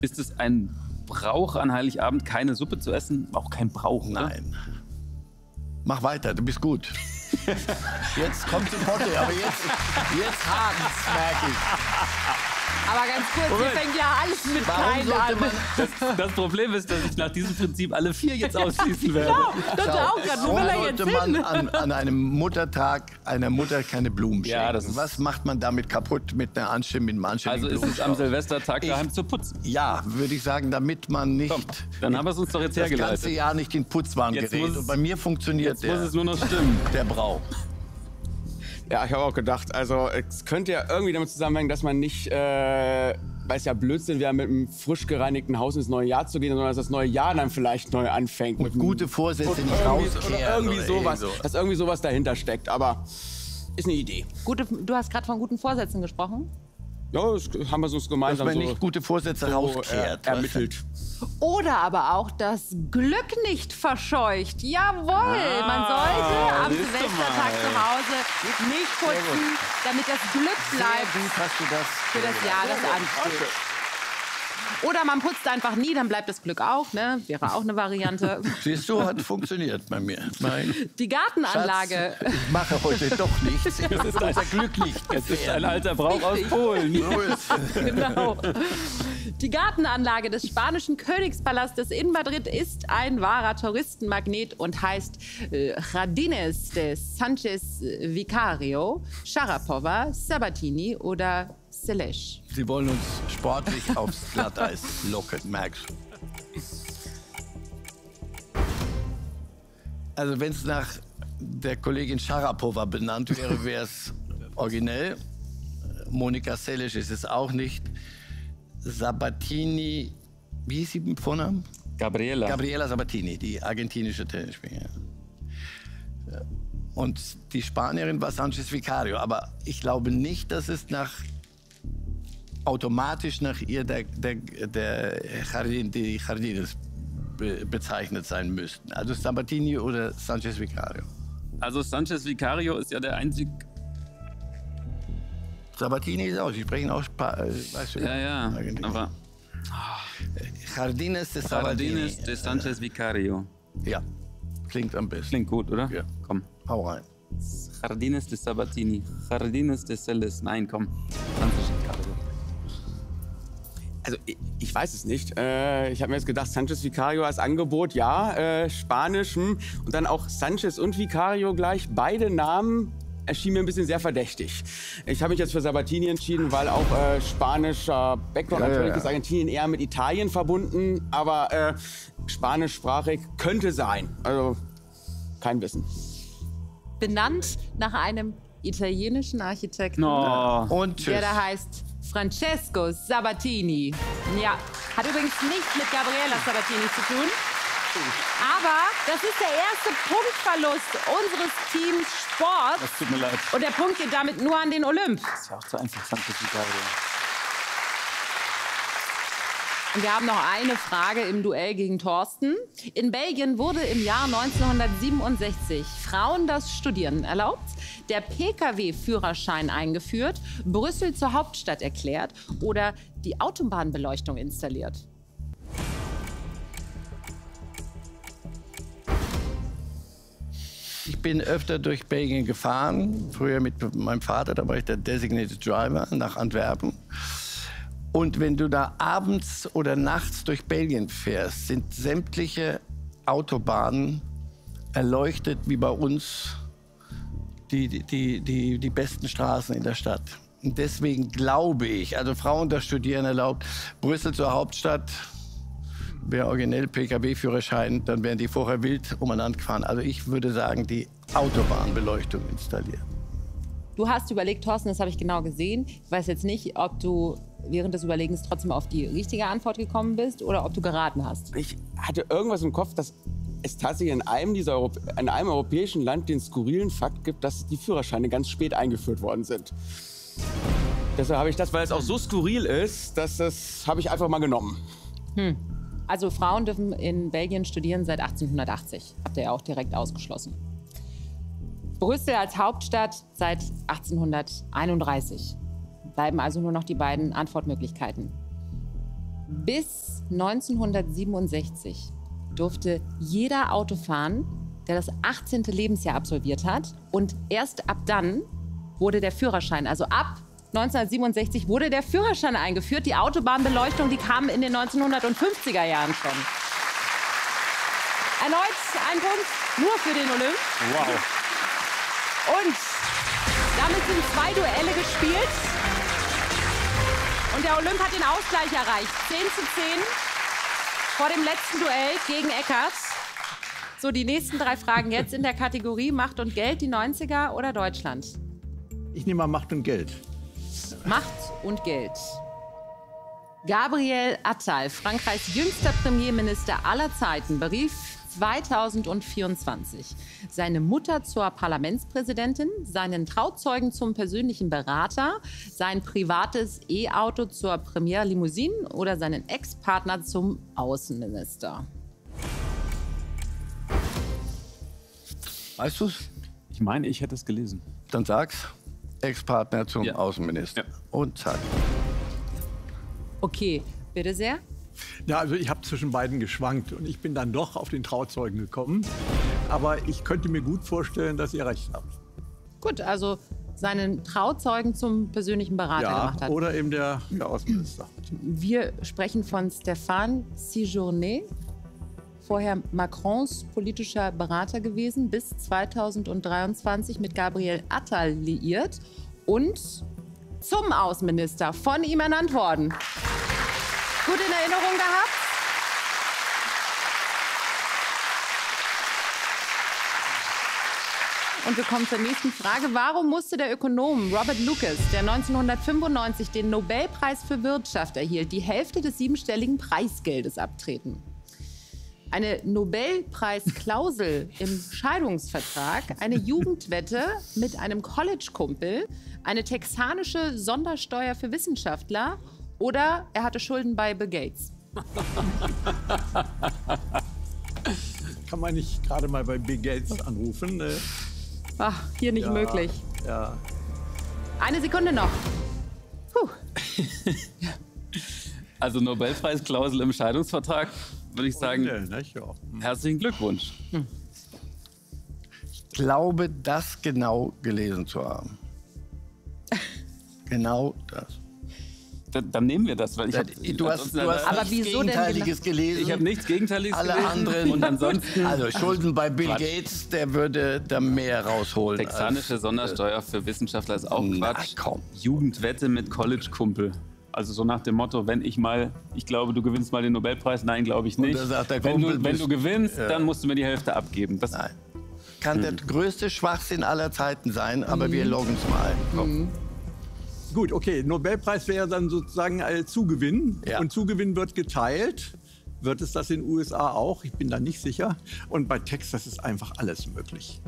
Ist es ein Brauch an Heiligabend, keine Suppe zu essen? Auch kein Brauch, oder? Nein. Mach weiter, du bist gut. Jetzt kommt die Potte, aber jetzt haken's, merke ich. Aber ganz kurz, hier fängt ja alles mit kein an. Das Problem ist, dass ich nach diesem Prinzip alle 4 jetzt ausschließen werde. Das ist auch gerade, wo will er jetzt sollte hin? man an einem Muttertag einer Mutter keine Blumen schenken? Ja, das ist- Was macht man damit kaputt mit einem Also anständigen ist es am Blumenstrauß? Silvestertag daheim zu putzen. Ja, würde ich sagen, damit man nicht Komm, dann haben wir es uns doch jetzt das ganze hergeleitet. Jahr nicht in Putzwahn Jetzt gerät. muss es- Und bei mir funktioniert Jetzt muss es nur noch stimmen. der Brauch. Ja, ich habe auch gedacht, also es könnte ja irgendwie damit zusammenhängen, dass man nicht, weil es ja Blödsinn wäre, mit einem frisch gereinigten Haus ins neue Jahr zu gehen, sondern dass das neue Jahr dann vielleicht neu anfängt. Und gute Vorsätze nicht Oder rauskehren. irgendwie sowas, dass irgendwie sowas dahinter steckt, aber ist eine Idee. Du hast gerade von guten Vorsätzen gesprochen. Ja, das haben wir uns Dass gemeinsam man so, nicht gute Vorsätze rauskehrt. ermittelt. Oder aber auch das Glück nicht verscheucht. Jawohl, man sollte am siehst du Silvestertag mal. zu Hause nicht putzen, damit das Glück bleibt Gut hast du das. für das Jahr, das ansteht. Oder man putzt einfach nie, dann bleibt das Glück auch, ne? Wäre auch eine Variante. Siehst du, hat funktioniert bei mir. Mein Die Gartenanlage. Schatz, ich mache heute doch nichts. Ich muss unser Glück nicht Es ist ein gefährden. alter Brauch aus Polen. So ist es. Genau. Die Gartenanlage des spanischen Königspalastes in Madrid ist ein wahrer Touristenmagnet und heißt Jardines de Sánchez Vicario, Sharapova, Sabatini oder Selesch. Sie wollen uns sportlich aufs Glatteis locken, merkst du. Also wenn es nach der Kollegin Sharapova benannt wäre, wäre es originell. Monika Seles ist es auch nicht. Sabatini, wie hieß sie im Vornamen? Gabriela. Gabriela Sabatini, die argentinische Tennisspielerin. Und die Spanierin war Sánchez Vicario. Aber ich glaube nicht, dass es automatisch nach ihr die Jardines bezeichnet sein müssten. Also Sabatini oder Sánchez Vicario. Also Sánchez Vicario ist ja der einzige... Sabatini ist auch, sie sprechen auch, weißt du, Ja, Argentinien. aber Jardines de Sabatini. Jardines de Sánchez Vicario. Ja, klingt am besten. Klingt gut, oder? Ja. Komm. Hau rein. Jardines de Sabatini. Jardines de Celes. Nein, komm. Sánchez Vicario. Also ich weiß es nicht. Ich habe mir jetzt gedacht, Sánchez Vicario als Angebot, ja, Spanisch und dann auch Sánchez und Vicario gleich. Beide Namen erschienen mir ein bisschen sehr verdächtig. Ich habe mich jetzt für Sabatini entschieden, weil auch spanischer Background, natürlich ist Argentinien eher mit Italien verbunden, aber spanischsprachig könnte sein. Also kein Wissen. Benannt nach einem italienischen Architekten, No. Und tschüss. der da heißt Francesco Sabatini. Ja, hat übrigens nichts mit Gabriela Sabatini zu tun. Aber das ist der erste Punktverlust unseres Teams Sport. Das tut mir leid. Und der Punkt geht damit nur an den Olymp. Das ist ja auch zu einfach, Sánchez Vicario. Und wir haben noch eine Frage im Duell gegen Thorsten. In Belgien wurde im Jahr 1967 Frauen das Studieren erlaubt, der Pkw-Führerschein eingeführt, Brüssel zur Hauptstadt erklärt oder die Autobahnbeleuchtung installiert. Ich bin öfter durch Belgien gefahren, früher mit meinem Vater, da war ich der Designated Driver nach Antwerpen. Und wenn du da abends oder nachts durch Belgien fährst, sind sämtliche Autobahnen erleuchtet wie bei uns die besten Straßen in der Stadt. Und deswegen glaube ich, also Frauen das Studieren erlaubt, Brüssel zur Hauptstadt, wäre originell Pkw-Führerschein, dann wären die vorher wild umeinander gefahren. Also ich würde sagen, die Autobahnbeleuchtung installieren. Du hast überlegt, Thorsten, das habe ich genau gesehen. Ich weiß jetzt nicht, ob du während des Überlegens trotzdem auf die richtige Antwort gekommen bist oder ob du geraten hast. Ich hatte irgendwas im Kopf, dass es tatsächlich in einem europäischen Land den skurrilen Fakt gibt, dass die Führerscheine ganz spät eingeführt worden sind. Deshalb habe ich das, weil es auch so skurril ist, das habe ich einfach mal genommen. Also Frauen dürfen in Belgien studieren seit 1880. Habt ihr ja auch direkt ausgeschlossen. Brüssel als Hauptstadt seit 1831. Bleiben also nur noch die beiden Antwortmöglichkeiten. Bis 1967 durfte jeder Auto fahren, der das 18. Lebensjahr absolviert hat. Und erst ab dann wurde der Führerschein, also ab 1967 wurde der Führerschein eingeführt. Die Autobahnbeleuchtung, die kam in den 1950er Jahren schon. Erneut ein Punkt nur für den Olymp. Wow. Und damit sind 2 Duelle gespielt. Und der Olymp hat den Ausgleich erreicht. 10:10 vor dem letzten Duell gegen Eckert. So, die nächsten 3 Fragen jetzt in der Kategorie Macht und Geld, die 90er oder Deutschland? Ich nehme mal Macht und Geld. Macht und Geld. Gabriel Attal, Frankreichs jüngster Premierminister aller Zeiten, berief 2024 seine Mutter zur Parlamentspräsidentin, seinen Trauzeugen zum persönlichen Berater, sein privates E-Auto zur Premier Limousine oder seinen Ex-Partner zum Außenminister. Weißt du's? Ich meine, ich hätte es gelesen. Dann sag's. Ex-Partner zum Ja. Außenminister. Ja. Und zack. Okay, bitte sehr. Ja, also ich habe zwischen beiden geschwankt und ich bin dann doch auf den Trauzeugen gekommen. Aber ich könnte mir gut vorstellen, dass ihr recht habt. Gut, also seinen Trauzeugen zum persönlichen Berater gemacht hat. oder eben der Außenminister. Wir sprechen von Stéphane Séjourné, vorher Macrons politischer Berater gewesen, bis 2023 mit Gabriel Attal liiert und zum Außenminister von ihm ernannt worden. Gut in Erinnerung gehabt? Und wir kommen zur nächsten Frage. Warum musste der Ökonom Robert Lucas, der 1995 den Nobelpreis für Wirtschaft erhielt, die Hälfte des 7-stelligen Preisgeldes abtreten? Eine Nobelpreisklausel im Scheidungsvertrag, eine Jugendwette mit einem College-Kumpel, eine texanische Sondersteuer für Wissenschaftler oder er hatte Schulden bei Bill Gates. Kann man nicht gerade mal bei Bill Gates anrufen? Ach, hier nicht möglich. Ja. Eine Sekunde noch. Puh. Also Nobelpreisklausel im Scheidungsvertrag, würde ich sagen, Nicht? Ja. herzlichen Glückwunsch. Ich glaube, das genau gelesen zu haben. Genau das. Dann nehmen wir das, weil ich Du hast Aber nichts wieso denn Gegenteiliges gelesen. Ich habe nichts Gegenteiliges Alle gelesen. anderen. Und ansonsten Also Schulden bei Bill Quatsch. Gates, der würde da mehr rausholen. Texanische als, Sondersteuer für Wissenschaftler ist auch na, Quatsch. komm. Jugendwette mit College-Kumpel. Also so nach dem Motto, wenn ich glaube, du gewinnst mal den Nobelpreis. Nein, glaube ich nicht. da sagt der wenn Kumpel, du gewinnst, dann musst du mir die Hälfte abgeben. Das, Nein. Kann der größte Schwachsinn aller Zeiten sein, aber wir loggen es mal ein. Komm. Gut, okay. Nobelpreis wäre dann sozusagen ein Zugewinn. Ja. Und Zugewinn wird geteilt. Wird es das in den USA auch? Ich bin da nicht sicher. Und bei Texas ist einfach alles möglich.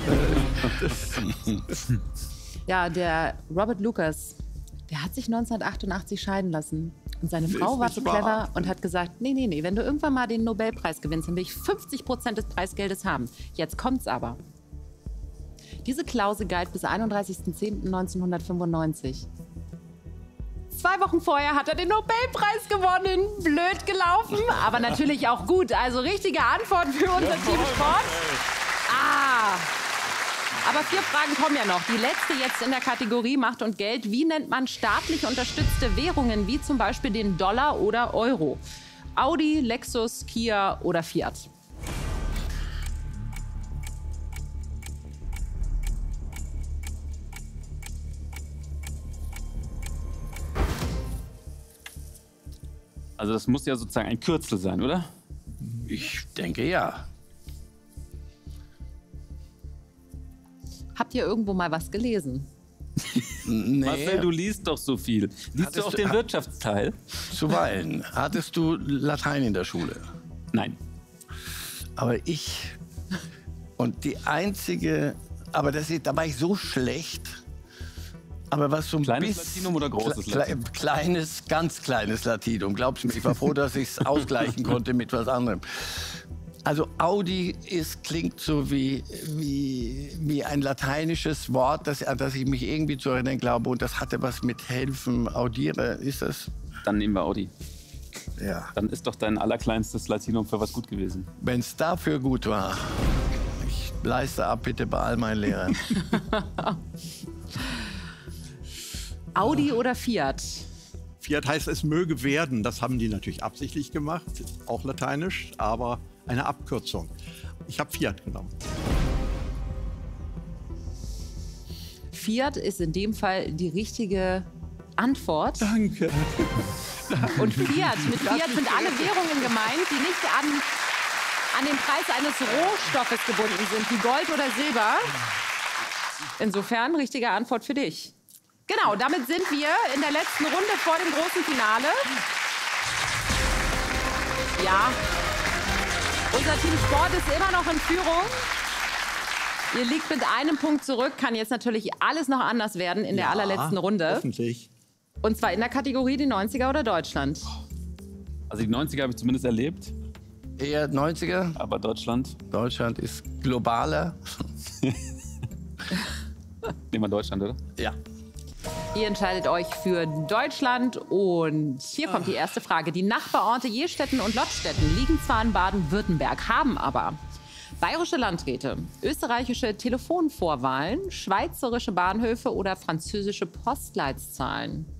Ja, der Robert Lucas, der hat sich 1988 scheiden lassen. Und seine Frau Ist war nicht zu wahr. clever und hat gesagt, nee, wenn du irgendwann mal den Nobelpreis gewinnst, dann will ich 50% des Preisgeldes haben. Jetzt kommt's aber. Diese Klausel galt bis 31.10.1995. 2 Wochen vorher hat er den Nobelpreis gewonnen. Blöd gelaufen, aber natürlich auch gut. Also richtige Antwort für unser Team Sport. Aber 4 Fragen kommen ja noch. Die letzte jetzt in der Kategorie Macht und Geld. Wie nennt man staatlich unterstützte Währungen, wie zum Beispiel den Dollar oder Euro? Audi, Lexus, Kia oder Fiat? also das muss ja sozusagen ein Kürzel sein, oder? Ich denke ja. Habt ihr irgendwo mal was gelesen? Nee, Marcel, du liest doch so viel. Liest du auch den Wirtschaftsteil? zuweilen. Hattest du Latein in der Schule? Nein. Aber ich und die einzige, aber da war ich so schlecht. Aber was so ein Kleines bisschen- Latinum oder großes Latinum? Kleines, ganz kleines Latinum. Glaubst du mir, ich war froh, dass ich es ausgleichen konnte mit was anderem. Also Audi klingt so wie ein lateinisches Wort, an das ich mich irgendwie zu erinnern glaube. Und das hatte was mit helfen, audiere. Ist das? Dann nehmen wir Audi. Ja. Dann ist doch dein allerkleinstes Latinum für was gut gewesen. Wenn es dafür gut war. Ich leiste ab bitte bei all meinen Lehrern. Audi oder Fiat? Fiat heißt, es möge werden. Das haben die natürlich absichtlich gemacht, auch lateinisch, aber eine Abkürzung. Ich habe Fiat genommen. Fiat ist in dem Fall die richtige Antwort. Danke. Und Fiat, mit Fiat sind alle Währungen gemeint, die nicht an den Preis eines Rohstoffes gebunden sind, wie Gold oder Silber. Insofern, richtige Antwort für dich. Genau, damit sind wir in der letzten Runde vor dem großen Finale. Ja, unser Team Sport ist immer noch in Führung. Ihr liegt mit einem Punkt zurück, kann jetzt natürlich alles noch anders werden in der allerletzten Runde. Hoffentlich. Und zwar in der Kategorie die 90er oder Deutschland. Also die 90er habe ich zumindest erlebt, Eher 90er. aber Deutschland, Deutschland ist globaler. nehmen wir Deutschland, oder? Ja. Ihr entscheidet euch für Deutschland und hier kommt die erste Frage. Die Nachbarorte Jestetten und Lottstetten liegen zwar in Baden-Württemberg, haben aber bayerische Landräte, österreichische Telefonvorwahlen, schweizerische Bahnhöfe oder französische Postleitzahlen.